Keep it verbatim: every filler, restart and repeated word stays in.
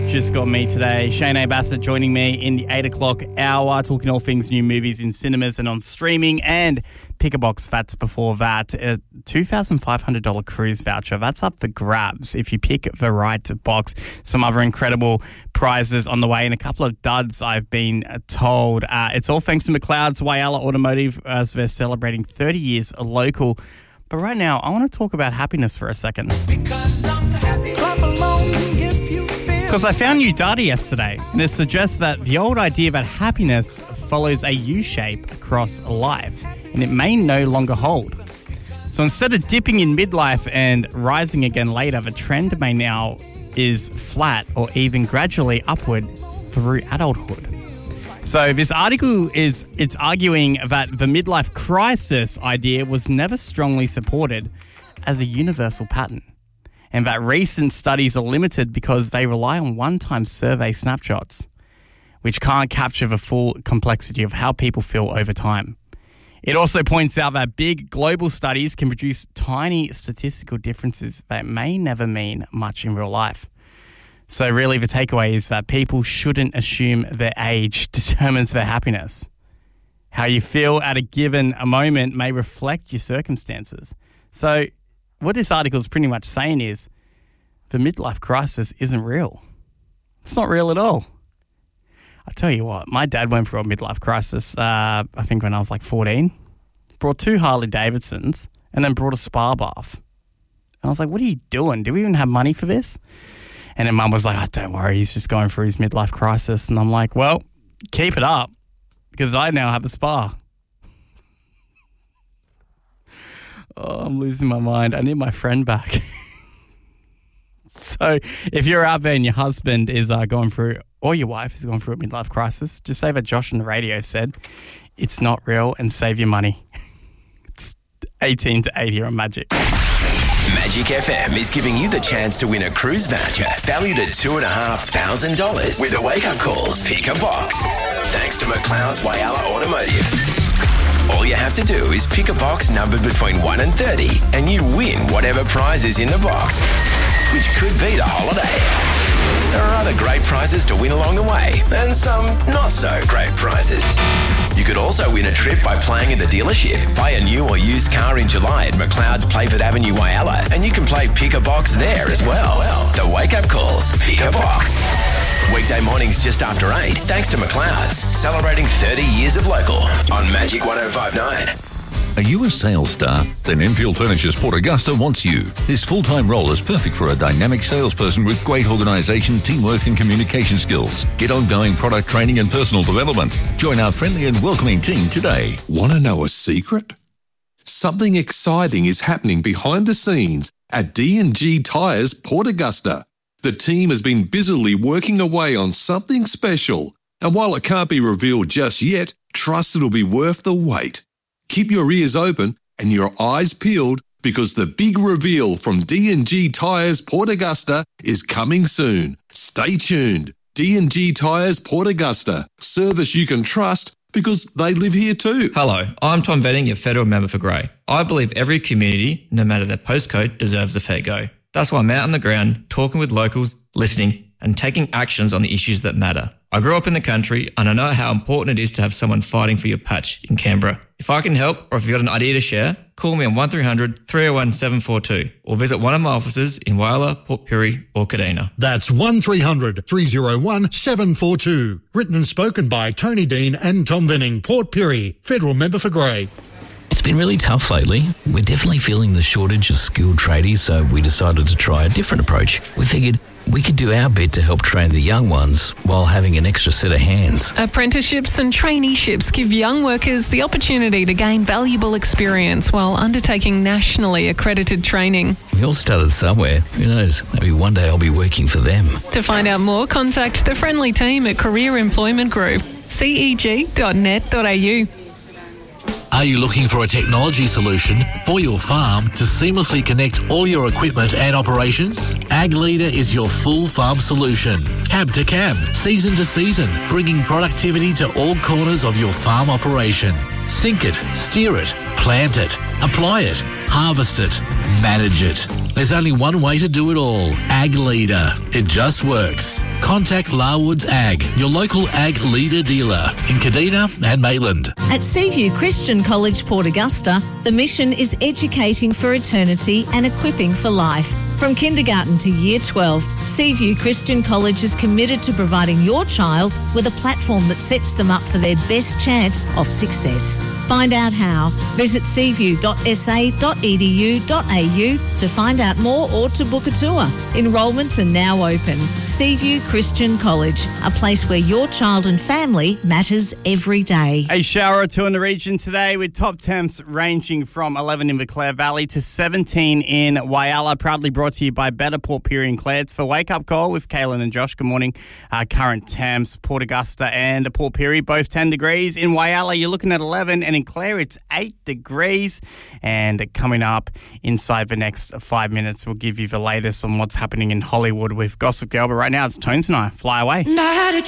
just got me today. Shane A. Bassett joining me in the eight o'clock hour, talking all things new movies in cinemas and on streaming, and pick a box facts before that. A two thousand five hundred dollars cruise voucher. That's up for grabs if you pick the right box. Some other incredible prizes on the way, and a couple of duds I've been told. Uh, it's all thanks to McLeod's Whyalla Automotive as they're celebrating thirty years local. But right now, I want to talk about happiness for a second. Because I'm happy. Clap along if you feel. Because I found new data yesterday, and it suggests that the old idea that happiness follows a U-shape across life, and it may no longer hold. So instead of dipping in midlife and rising again later, the trend may now is flat or even gradually upward through adulthood. So this article is it's arguing that the midlife crisis idea was never strongly supported as a universal pattern, and that recent studies are limited because they rely on one-time survey snapshots, which can't capture the full complexity of how people feel over time. It also points out that big global studies can produce tiny statistical differences that may never mean much in real life. So really the takeaway is that people shouldn't assume their age determines their happiness. How you feel at a given a moment may reflect your circumstances. So what this article is pretty much saying is the midlife crisis isn't real. It's not real at all. I tell you what, my dad went through a midlife crisis, uh, I think when I was like fourteen. Brought two Harley Davidsons and then brought a spa bath. And I was like, what are you doing? Do we even have money for this? And then Mum was like, oh, don't worry, he's just going through his midlife crisis. And I'm like, well, keep it up because I now have a spa. Oh, I'm losing my mind. I need my friend back. So if you're out there and your husband is uh, going through, or your wife is going through a midlife crisis, just say that Josh on the radio said it's not real and save your money. It's eighteen to eight here on Magic. Magic F M is giving you the chance to win a cruise voucher valued at two and a half thousand dollars with a wake-up calls pick a box. Thanks to McLeod's Whyalla Automotive. All you have to do is pick a box numbered between one and thirty, and you win whatever prize is in the box, which could be the holiday. There are other great prizes to win along the way, and some not so great prizes. You could also win a trip by playing in the dealership. Buy a new or used car in July at McLeod's Playford Avenue, Whyalla, and you can play Pick a Box there as well. well the wake-up calls, Pick a Box. Weekday mornings just after eight, thanks to McLeod's, celebrating thirty years of local on Magic one oh five point nine. Are you a sales star? Then Enfield Furniture's Port Augusta wants you. This full-time role is perfect for a dynamic salesperson with great organisation, teamwork and communication skills. Get ongoing product training and personal development. Join our friendly and welcoming team today. Want to know a secret? Something exciting is happening behind the scenes at D and G Tyres Port Augusta. The team has been busily working away on something special, and while it can't be revealed just yet, trust it'll be worth the wait. Keep your ears open and your eyes peeled because the big reveal from D and G Tyres Port Augusta is coming soon. Stay tuned. D and G Tyres Port Augusta. Service you can trust because they live here too. Hello, I'm Tom Venning, your federal member for Grey. I believe every community, no matter their postcode, deserves a fair go. That's why I'm out on the ground, talking with locals, listening and taking actions on the issues that matter. I grew up in the country and I know how important it is to have someone fighting for your patch in Canberra. If I can help or if you've got an idea to share, call me on one three hundred, three oh one, seven four two or visit one of my offices in Whyalla, Port Pirie or Kadina. That's one three hundred, three oh one, seven four two. Written and spoken by Tony Dean and Tom Venning, Port Pirie, federal member for Grey. It's been really tough lately. We're definitely feeling the shortage of skilled tradies, so we decided to try a different approach. We figured we could do our bit to help train the young ones while having an extra set of hands. Apprenticeships and traineeships give young workers the opportunity to gain valuable experience while undertaking nationally accredited training. We all started somewhere. Who knows? Maybe one day I'll be working for them. To find out more, contact the friendly team at Career Employment Group, c e g dot net dot a u. Are you looking for a technology solution for your farm to seamlessly connect all your equipment and operations? Ag Leader is your full farm solution. Cab to cab, season to season, bringing productivity to all corners of your farm operation. Sync it, steer it, plant it, apply it, harvest it, manage it. There's only one way to do it all. Ag Leader. It just works. Contact Larwood's Ag, your local Ag Leader dealer in Kadina and Maitland. At Seaview Christian College, Port Augusta, the mission is educating for eternity and equipping for life. From kindergarten to year twelve, Seaview Christian College is committed to providing your child with a platform that sets them up for their best chance of success. Find out how. Visit seaview dot s a dot e d u dot a u to find out more or to book a tour. Enrolments are now open. Seaview Christian College, a place where your child and family matters every day. A shower or two in the region today with top temps ranging from eleven in the Clare Valley to seventeen in Whyalla. Proudly brought to you by Better Port Pirie and Clare. For Wake Up Call with Kaylin and Josh. Good morning. Uh, current temps, Port Augusta and Port Pirie, both ten degrees. In Whyalla, you're looking at eleven, and in Clare, it's eight degrees. And coming up inside the next five minutes, we'll give you the latest on what's happening in Hollywood with Gossip Girl. But right now, it's Tones and I. Fly away.